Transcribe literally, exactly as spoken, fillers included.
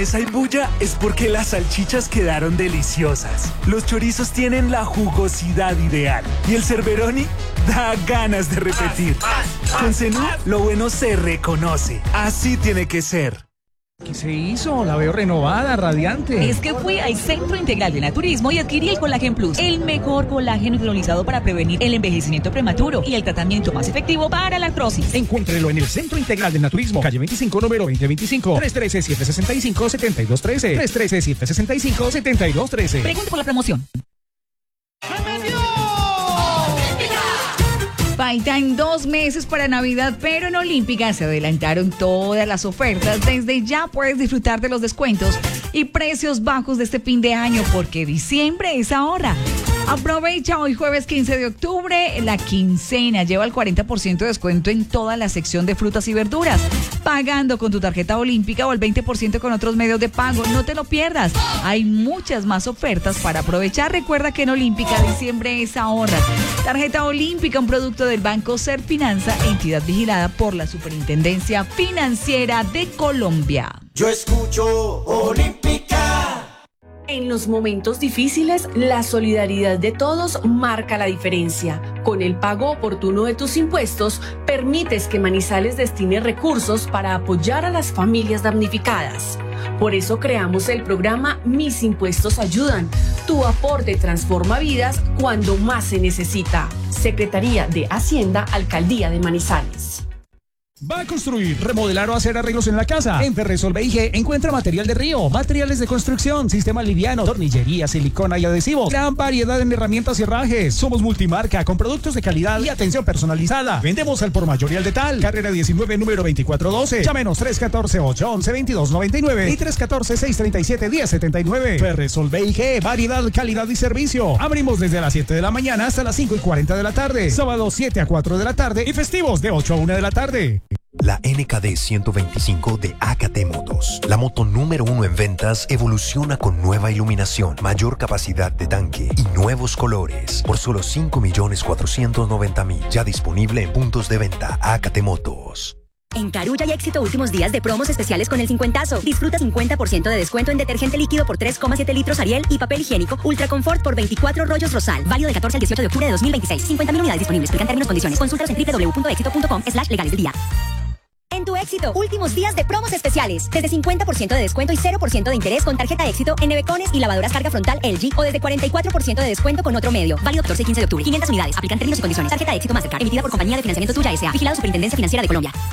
Esa hay bulla es porque las salchichas quedaron deliciosas. Los chorizos tienen la jugosidad ideal. Y el Cerberoni da ganas de repetir. Con Zenú, lo bueno se reconoce. Así tiene que ser. ¿Qué se hizo? La veo renovada, radiante. Es que fui al Centro Integral de Naturismo y adquirí el Colágeno Plus, el mejor colágeno hidrolizado para prevenir el envejecimiento prematuro y el tratamiento más efectivo para la artrosis. Encuéntrelo en el Centro Integral de Naturismo, calle veinticinco, número veinte veinticinco, tres uno tres, siete seis cinco, siete dos uno tres, tres uno tres, siete seis cinco, siete dos uno tres. Pregunte por la promoción. Faltan dos meses para Navidad, pero en Olímpica se adelantaron todas las ofertas. Desde ya puedes disfrutar de los descuentos y precios bajos de este fin de año, porque diciembre es ahora. Aprovecha hoy jueves quince de octubre la quincena. Lleva el cuarenta por ciento de descuento en toda la sección de frutas y verduras, pagando con tu tarjeta Olímpica o el veinte por ciento con otros medios de pago. No te lo pierdas. Hay muchas más ofertas para aprovechar. Recuerda que en Olímpica diciembre es ahora. Tarjeta Olímpica, un producto del Banco Serfinanza, entidad vigilada por la Superintendencia Financiera de Colombia. Yo escucho Olímpica. En los momentos difíciles, la solidaridad de todos marca la diferencia. Con el pago oportuno de tus impuestos, permites que Manizales destine recursos para apoyar a las familias damnificadas. Por eso creamos el programa Mis Impuestos Ayudan. Tu aporte transforma vidas cuando más se necesita. Secretaría de Hacienda, Alcaldía de Manizales. ¿Va a construir, remodelar o hacer arreglos en la casa? En Ferresol B I G encuentra material de río, materiales de construcción, sistema liviano, tornillería, silicona y adhesivos. Gran variedad en herramientas y herrajes. Somos multimarca con productos de calidad y atención personalizada. Vendemos al por mayor y al detal. Carrera diecinueve, número veinticuatro doce. Llámenos tres uno cuatro, ocho uno uno, veintidós noventa y nueve y tres uno cuatro, seis tres siete, diez setenta y nueve. Ferresol B I G, variedad, calidad y servicio. Abrimos desde las siete de la mañana hasta las cinco y cuarenta de la tarde. Sábados siete a cuatro de la tarde y festivos de ocho a una de la tarde. La N K D ciento veinticinco de A K T Motos, la moto número uno en ventas, evoluciona con nueva iluminación, mayor capacidad de tanque y nuevos colores por solo cinco millones cuatrocientos noventa mil. Ya disponible en puntos de venta A K T Motos. En Carulla hay éxito últimos días de promos especiales con el cincuentazo. Disfruta cincuenta por ciento de descuento en detergente líquido por tres coma siete litros Ariel y papel higiénico Ultra Confort por veinticuatro rollos Rosal. Válido del catorce al dieciocho de octubre de dos mil veintiséis. cincuenta mil unidades disponibles. Aplican términos y condiciones. Consúltalos en doble u doble u doble u punto éxito punto com slash legales del día. En tu Éxito, últimos días de promos especiales. Desde cincuenta por ciento de descuento y cero por ciento de interés con tarjeta Éxito en nevecones y lavadoras carga frontal L G o desde cuarenta y cuatro por ciento de descuento con otro medio. Válido catorce y quince de octubre. quinientas unidades. Aplican términos y condiciones. Tarjeta Éxito Mastercard. Emitida por Compañía de Financiamiento Tuya S A. Vigilado Superintendencia Financiera de Colombia.